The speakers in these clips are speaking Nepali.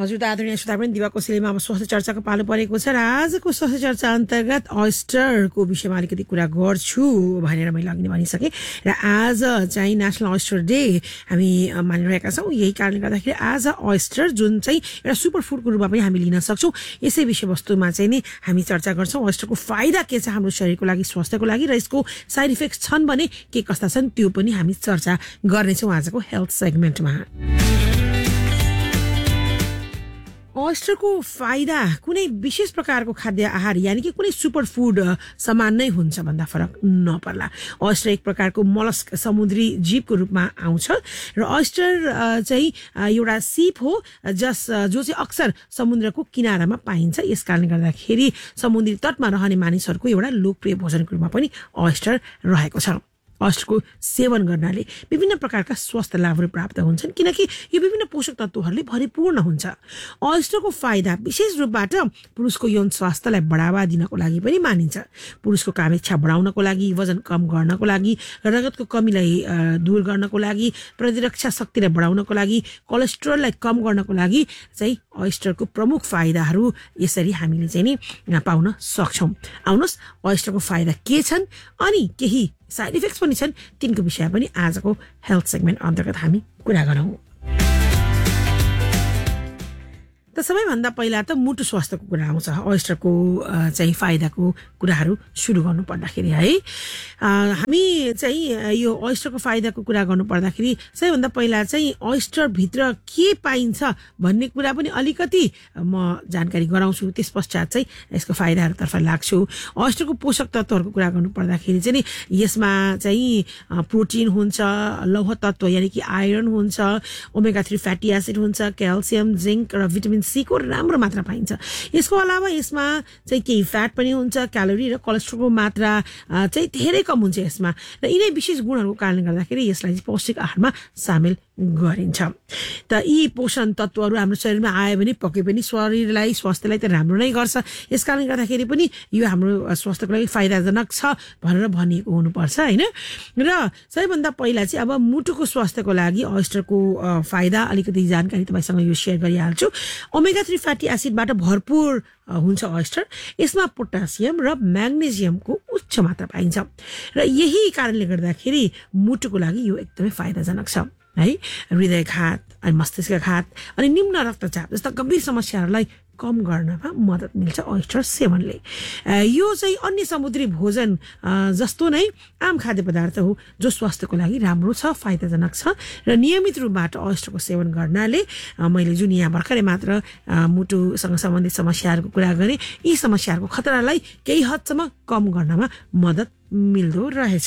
हजुर त आदरणीय श्रोता पनि दिवा कोसेलीमा अब स्वास्थ्य चर्चाको पालो परेको छ र आजको स्वास्थ्य चर्चा अन्तर्गत ऑयस्टरको विषयमा अलिकति कुरा गर्छु भनेर मैले अघि नै भनिसकेँ र आज चाहिँ नेशनल ऑयस्टर डे हामी मानिरहेका छौँ। यही कारणले गर्दाखेरि आज ऑयस्टर जुन चाहिँ एउटा सुपर फुडको रूपमा पनि हामी लिन सक्छौँ यसै विषयवस्तुमा चाहिँ नि हामी चर्चा गर्छौँ। ऑयस्टरको फाइदा के छ हाम्रो शरीरको लागि स्वास्थ्यको लागि र यसको साइड इफेक्ट्स छन् भने के कस्ता छन् त्यो पनि हामी चर्चा गर्नेछौँ आजको हेल्थ सेगमेन्टमा। ऑयस्टरको फाइदा कुनै विशेष प्रकारको खाद्य आहार यानी कि कुनै सुपर फुड समान नै हुन्छ भन्दा फरक नपर्ला। ऑयस्टर एक प्रकारको मलस्क समुद्री जीवको रूपमा आउँछ र ऑयस्टर चाहिँ एउटा सीप हो जो चाहिँ अक्सर समुद्रको किनारामा पाइन्छ। यस कारणले गर्दाखेरि समुद्री तटमा रहने मानिसहरूको एउटा लोकप्रिय भोजनको रूपमा पनि ऑयस्टर रहेको छ। ऑयस्टरको सेवन गर्नाले विभिन्न प्रकारका स्वास्थ्य लाभहरू प्राप्त हुन्छन् किनकि यो विभिन्न पोषक तत्त्वहरूले भरिपूर्ण हुन्छ। ऑयस्टरको फाइदा विशेष रूपबाट पुरुषको यौन स्वास्थ्यलाई बढावा दिनको लागि पनि मानिन्छ। पुरुषको कामेच्छा बढाउनको लागि, वजन कम गर्नको लागि, रगतको कमीलाई दूर गर्नको लागि, प्रतिरक्षा शक्तिलाई बढाउनको लागि, कोलेस्ट्रोललाई कम गर्नको लागि चाहिँ ऑयस्टरको प्रमुख फाइदाहरू यसरी हामीले चाहिँ नि पाउन सक्छौँ। आउनुहोस् ऑयस्टरको फाइदा के छन् अनि केही साइड इफेक्ट्स पनि छन् तिनको विषय पनि आजको हेल्थ सेगमेन्ट अन्तर्गत हामी कुरा गरौँ। त सबैभन्दा पहिला त मुटु स्वास्थ्यको कुरा आउँछ। ऑयस्टरको चाहिँ फाइदाको कुराहरू सुरु गर्नु पर्दाखेरि है हामी चाहिँ यो ऑयस्टरको फाइदाको कुरा गर्नु पर्दाखेरि सबैभन्दा पहिला चाहिँ ऑयस्टर भित्र के पाइन्छ भन्ने कुरा पनि अलिकति म जानकारी गराउँछु। त्यस पश्चात चाहिँ यसको फाइदाहरूतर्फ लाग्छु। ऑयस्टरको पोषक तत्त्वहरूको कुरा गर्नु पर्दाखेरि चाहिँ यसमा चाहिँ प्रोटिन हुन्छ, लौह तत्त्व यानी कि आइरन हुन्छ, ओमेगा 3 फ्याटी एसिड हुन्छ, क्याल्सियम, जिङ्क र भिटामिन सी को राम्रो मात्रा पाइन्छ। यसको अलावा यसमा चाहिँ केही फ्याट पनि हुन्छ, क्यालोरी र कोलेस्ट्रोलको मात्रा चाहिँ धेरै कम हुन्छ यसमा र यिनै विशेष गुणहरूको कारणले गर्दाखेरि यसलाई पौष्टिक आहारमा सामेल गरिन्छ। त यी पोषण तत्त्वहरू हाम्रो शरीरमा आयो भने पक्कै पनि शरीरलाई स्वास्थ्यलाई त राम्रो नै गर्छ। यस कारणले गर्दाखेरि पनि यो हाम्रो स्वास्थ्यको लागि फाइदाजनक छ भनेर भनिएको हुनुपर्छ होइन। र सबैभन्दा पहिला चाहिँ अब मुटुको स्वास्थ्यको लागि ऑयस्टरको फाइदा अलिकति जानकारी तपाईँसँग यो सेयर गरिहाल्छु। ओमेगा 3 फ्याटी एसिडबाट भरपूर हुन्छ ऑयस्टर। यसमा पोटासियम र म्याग्नेसियमको उच्च मात्रा पाइन्छ र यही कारणले गर्दाखेरि मुटुको लागि यो एकदमै फाइदाजनक छ है। हृदयघात अनि मस्तिष्कघात अनि निम्न रक्तचाप जस्ता गम्भीर समस्याहरूलाई कम गर्नमा मद्दत मिल्छ ऑयस्टर सेवनले। यो चाहिँ अन्य समुद्री भोजन जस्तो नै आम खाद्य पदार्थ हो जो स्वास्थ्यको लागि राम्रो छ, फाइदाजनक छ र नियमित रूपबाट ऑयस्टरको सेवन गर्नाले मैले जुन यहाँ भर्खरै मात्र मुटुसँग सम्बन्धित समस्याहरूको कुरा गरेँ यी समस्याहरूको खतरालाई केही हदसम्म कम गर्नमा मद्दत मिल्दो रहेछ।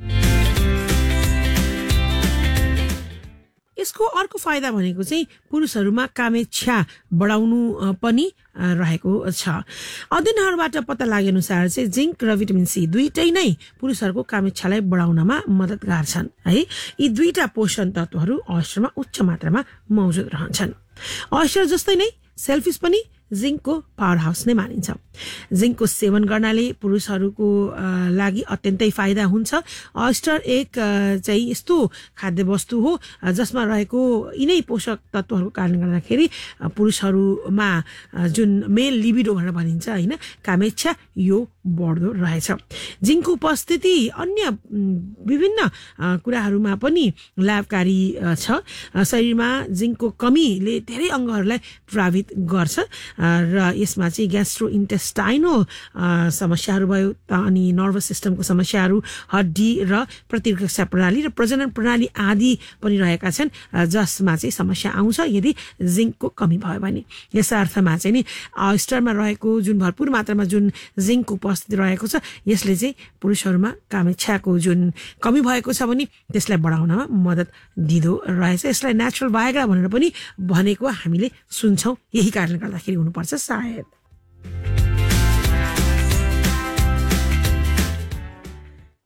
यसको अर्को फाइदा भनेको चाहिँ पुरुषहरूमा कामेच्छा बढाउनु पनि रहेको छ। अध्ययनहरूबाट पत्ता लागे अनुसार चाहिँ जिङ्क र भिटामिन सी दुईटै नै पुरुषहरूको कामेच्छालाई बढाउनमा मद्दतगार छन् है। यी दुईटा पोषण तत्त्वहरू ऑयस्टरमा उच्च मात्रामा मौजुद रहन्छन्। ऑयस्टर जस्तै नै सेलफिश पनि जिङ्कको पावर हाउस नै मानिन्छ। जिङ्कको सेवन गर्नाले पुरुषहरूको लागि अत्यन्तै फाइदा हुन्छ। ऑयस्टर एक चाहिँ यस्तो खाद्य वस्तु हो जसमा रहेको यिनै पोषक तत्त्वहरूको कारणले गर्दाखेरि पुरुषहरूमा जुन मेल लिबिडो भनेर भनिन्छ होइन कामेच्छा यो बढ्दो रहेछ। जिङ्कको उपस्थिति अन्य विभिन्न कुराहरूमा पनि लाभकारी छ। शरीरमा जिङ्कको कमीले धेरै अङ्गहरूलाई प्रभावित गर्छ र यसमा चाहिँ ग्यास्ट्रो इन्टेस्टाइनल समस्याहरू भयो अनि नर्भस सिस्टमको समस्याहरू, हड्डी र प्रतिरक्षा प्रणाली र प्रजनन प्रणाली आदि पनि रहेका छन् जसमा चाहिँ समस्या आउँछ यदि जिङ्कको कमी भयो भने। यस अर्थमा चाहिँ नि ऑयस्टरमा रहेको जुन भरपूर मात्रामा जुन जिङ्कको उपस्थिति रहेको छ यसले चाहिँ पुरुषहरूमा कामेच्छाको जुन कमी भएको छ भने त्यसलाई बढाउनमा मद्दत दिँदो रहेछ। यसलाई नेचुरल भायग्रा भनेर पनि भनेको हामीले सुन्छौँ। यही कारणले गर्दाखेरि हुनुपर्छ सायद।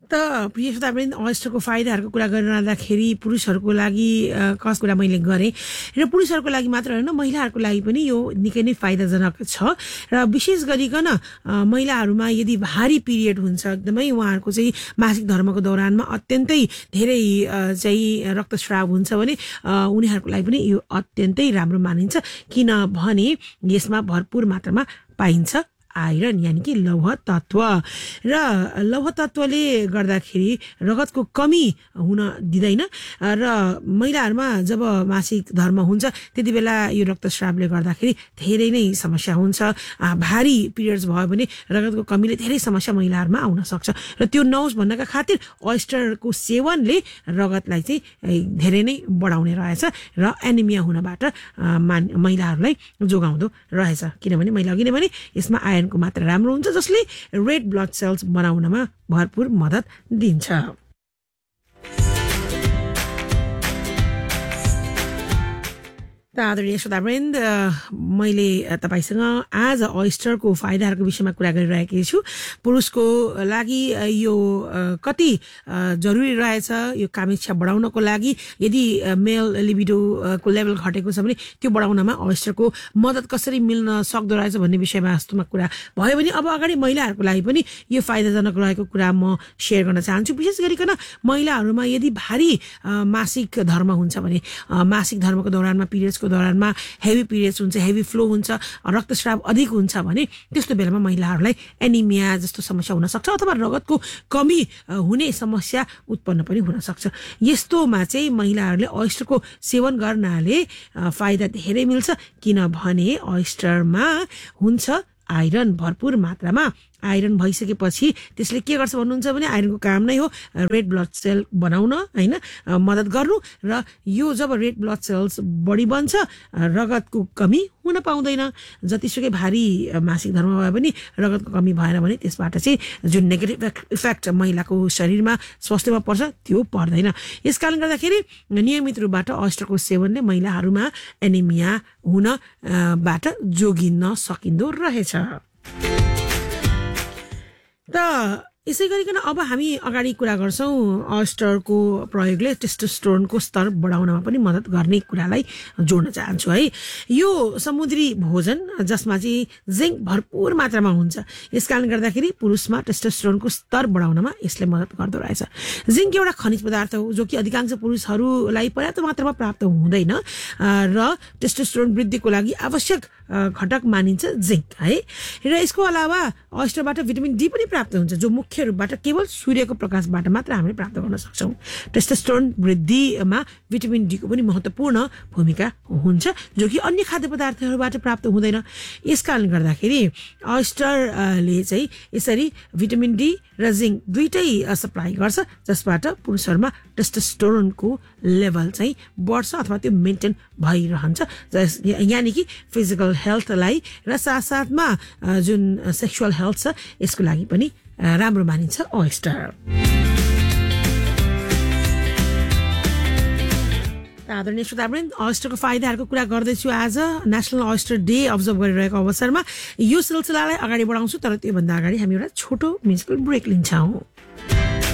त प्रिय श्रोतावृन्द, ओयस्टरको फाइदाहरूको कुरा गरिरहँदाखेरि पुरुषहरूको लागि कस कुरा मैले गरेँ र पुरुषहरूको लागि मात्र होइन महिलाहरूको लागि पनि यो निकै नै फाइदाजनक छ। र विशेष गरिकन महिलाहरूमा यदि भारी पिरियड हुन्छ, एकदमै उहाँहरूको चाहिँ मासिक धर्मको दौरानमा अत्यन्तै धेरै चाहिँ रक्तस्राव हुन्छ भने उनीहरूको लागि पनि यो अत्यन्तै राम्रो मानिन्छ, किनभने यसमा भरपुर मात्रामा पाइन्छ आइरन यानि कि लौह तत्व। र लौह तत्वले गर्दाखेरि रगतको कमी हुन दिँदैन र महिलाहरूमा जब मासिक धर्म हुन्छ त्यति बेला यो रक्तस्रावले गर्दाखेरि धेरै नै समस्या हुन्छ। भारी पिरियड्स भयो भने रगतको कमीले धेरै समस्या महिलाहरूमा आउन सक्छ र त्यो नहोस् भन्नका खातिर ओयस्टरको सेवनले रगतलाई चाहिँ धेरै नै बढाउने रहेछ र एनिमिया हुनबाट महिलाहरूलाई जोगाउँदो रहेछ। किनभने मैले अघि नै भने यसमा आयरनको मात्रा राम्रो हुन्छ जसले रेड ब्लड सेल्स बनाउनमा भरपुर मद्दत दिन्छ। त आदरणीय श्रोतावृन्द, मैले तपाईसँग आज ओयस्टरको फाइदाहरूको विषयमा कुरा गरिरहेकी छु। पुरुषको लागि यो कति जरुरी रहेछ यो कामेच्छा बढाउनको लागि, यदि मेल लिबिडोको लेभल घटेको छ भने त्यो बढाउनमा ओयस्टरको मद्दत कसरी मिल्न सक्दो रहेछ भन्ने विषयमा वास्तवमा कुरा भयो भने अब अगाडि महिलाहरूको लागि पनि यो फाइदाजनक रहेको कुरा म सेयर गर्न चाहन्छु। विशेष गरिकन महिलाहरूमा यदि भारी मासिक धर्म हुन्छ भने, मासिक धर्मको दौरानमा पिरियड्सको दौरानमा हेभी पिरियड्स हुन्छ, हेभी फ्लो हुन्छ, रक्तस्राव अधिक हुन्छ भने त्यस्तो बेलामा महिलाहरूलाई एनिमिया जस्तो समस्या हुन सक्छ अथवा रगतको कमी हुने समस्या उत्पन्न पनि हुन सक्छ। यस्तोमा चाहिँ महिलाहरूले ओयस्टरको सेवन गर्नाले फाइदा धेरै मिल्छ, किनभने ओयस्टरमा हुन्छ आइरन भरपुर मात्रामा। आइरन भइसकेपछि त्यसले के गर्छ भन्नुहुन्छ भने आइरनको काम नै हो रेड ब्लड सेल बनाउन, हैन, मद्दत गर्नु। र यो जब रेड ब्लड सेल्स बढी बन्छ रगतको कमी हुन पाउँदैन। जतिसुकै भारी मासिक धर्म भए पनि रगतको कमी भएन भने त्यसबाट चाहिँ जुन नेगेटिभ इफेक्ट महिलाको शरीरमा स्वास्थ्यमा पर्छ त्यो पर्दैन। यसकारण गर्दाखेरि नियमित रूपबाट ओयस्टरको सेवनले महिलाहरूमा एनिमिया हुनबाट जोगिन सकिँदो रहेछ। त यसै गरिकन अब हामी अगाडि कुरा गर्छौँ ओयस्टरको प्रयोगले टेस्टोस्टेरोनको स्तर बढाउनमा पनि मद्दत गर्ने कुरालाई जोड्न चाहन्छु है। यो समुद्री भोजन जसमा चाहिँ जिङ्क भरपुर मात्रामा हुन्छ, यसकारण गर्दाखेरि पुरुषमा टेस्टोस्टेरोनको स्तर बढाउनमा यसले मद्दत गर्दो रहेछ। जिङ्क एउटा खनिज पदार्थ हो जो कि अधिकांश पुरुषहरूलाई पर्याप्त मात्रामा प्राप्त हुँदैन र टेस्टोस्टेरोन वृद्धिको लागि आवश्यक घटक मानिन्छ जिङ्क है। र यसको अलावा ओयस्टरबाट भिटामिन डी पनि प्राप्त हुन्छ जो मुख्य रूपबाट केवल सूर्यको प्रकाशबाट मात्र हामीले प्राप्त गर्न सक्छौँ। टेस्टोस्टेरोन वृद्धिमा भिटामिन डी को पनि महत्त्वपूर्ण भूमिका हुन्छ जो कि अन्य खाद्य पदार्थहरूबाट प्राप्त हुँदैन। यसकारण गर्दाखेरि ओयस्टरले चाहिँ यसरी भिटामिन डी र जिङ्क दुईटै सप्लाई गर्छ जसबाट पुरुषहरूमा टेस्टोस्टेरोनको लेभल चाहिँ बढ्छ अथवा त्यो मेन्टेन भइरहन्छ, यानि कि फिजिकल हेल्थलाई र साथसाथमा जुन सेक्सुअल हेल्थ छ यसको लागि पनि राम्रो मानिन्छ ओयस्टर। आदरणीय श्रोतावृन्द, ओयस्टरको फाइदाहरूको कुरा गर्दैछु आज नेसनल ओयस्टर डे अब्जर्भ गरिरहेको अवसरमा। यो सिलसिलालाई अगाडि बढाउँछु, तर त्योभन्दा अगाडि हामी एउटा छोटो म्युजिकल ब्रेक लिन्छौँ।